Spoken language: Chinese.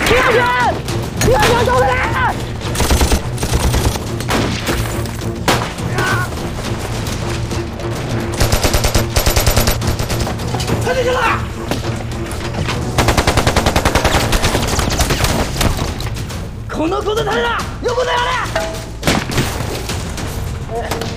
第二拳，第二拳走来！快进去了！この子で誰だ？横だよね！